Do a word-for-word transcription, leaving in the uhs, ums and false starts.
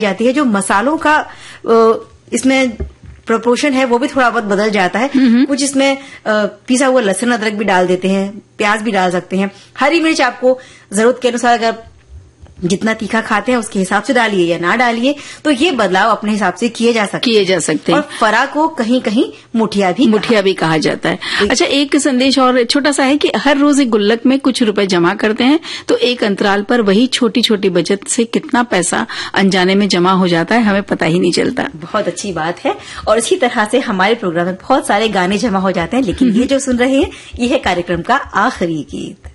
जाती है, जो मसालों का इसमें प्रोपोर्शन है वो भी थोड़ा बहुत बदल जाता है। कुछ इसमें पिसा हुआ लहसुन अदरक भी डाल देते हैं, प्याज भी डाल सकते हैं, हरी मिर्च आपको जरूरत के अनुसार अगर जितना तीखा खाते हैं उसके हिसाब से डालिए या ना डालिए, तो ये बदलाव अपने हिसाब से किए जा सकते किए जा सकते हैं। और फरा को कहीं कहीं मुठिया भी मुठिया भी कहा जाता है। अच्छा, एक संदेश और छोटा सा है कि हर रोज एक गुल्लक में कुछ रुपए जमा करते हैं तो एक अंतराल पर वही छोटी छोटी बचत से कितना पैसा अनजाने में जमा हो जाता है, हमें पता ही नहीं चलता। बहुत अच्छी बात है। और इसी तरह से हमारे प्रोग्राम में बहुत सारे गाने जमा हो जाते हैं, लेकिन ये जो सुन रहे हैं ये है कार्यक्रम का आखिरी गीत।